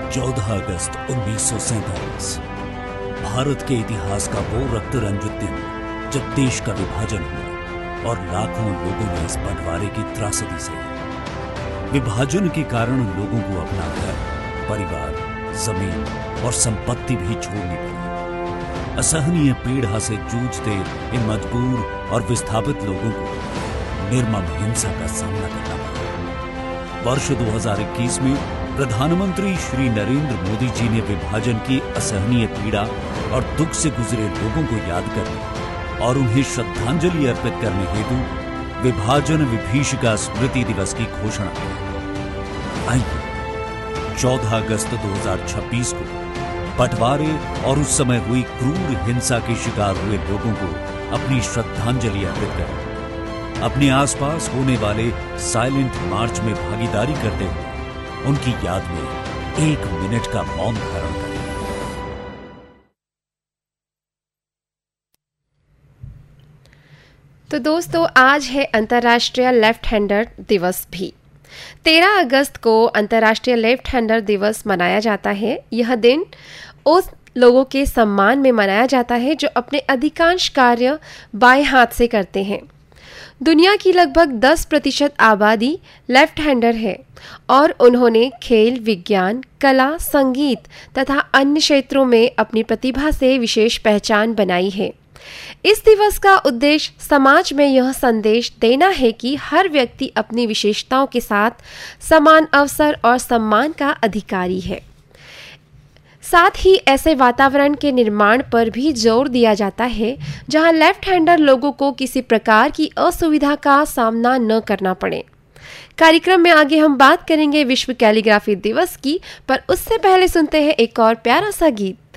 14 अगस्त 1947 भारत के इतिहास का वो रक्त रंजित दिन जब देश का विभाजन हुआ और लाखों लोगों ने इस बंटवारे की त्रासदी सही। विभाजन के कारण लोगों को अपना घर, परिवार, जमीन और संपत्ति भी छोड़नी पड़ी। असहनीय पीड़ा से जूझते इन मजबूर और विस्थापित लोगों को निर्मम हिंसा का सामना करना पड़ा। वर्ष 2021 में प्रधानमंत्री श्री नरेंद्र मोदी जी ने विभाजन की असहनीय पीड़ा और दुख से गुजरे लोगों को याद करने और उन्हें श्रद्धांजलि अर्पित करने हेतु विभाजन विभीषिका स्मृति दिवस की घोषणा की। आइए 14 अगस्त 2026 को बंटवारे और उस समय हुई क्रूर हिंसा के शिकार हुए लोगों को अपनी श्रद्धांजलि अर्पित करें। अपने आसपास होने वाले साइलेंट मार्च में भागीदारी करते हुए उनकी याद में 1 मिनट का मौन धारण करें। तो दोस्तों, आज है अंतर्राष्ट्रीय लेफ्ट हैंडर दिवस भी। 13 अगस्त को अंतर्राष्ट्रीय लेफ्ट हैंडर दिवस मनाया जाता है। यह दिन उस लोगों के सम्मान में मनाया जाता है जो अपने अधिकांश कार्य बाएं हाथ से करते हैं। दुनिया की लगभग 10% आबादी लेफ्ट हैंडर है और उन्होंने खेल, विज्ञान, कला, संगीत तथा अन्य क्षेत्रों में अपनी प्रतिभा से विशेष पहचान बनाई है। इस दिवस का उद्देश्य समाज में यह संदेश देना है कि हर व्यक्ति अपनी विशेषताओं के साथ समान अवसर और सम्मान का अधिकारी है। साथ ही ऐसे वातावरण के निर्माण पर भी जोर दिया जाता है जहां लेफ्ट हैंडर लोगों को किसी प्रकार की असुविधा का सामना न करना पड़े। कार्यक्रम में आगे हम बात करेंगे विश्व कैलीग्राफी दिवस की, पर उससे पहले सुनते हैं एक और प्यारा सा गीत।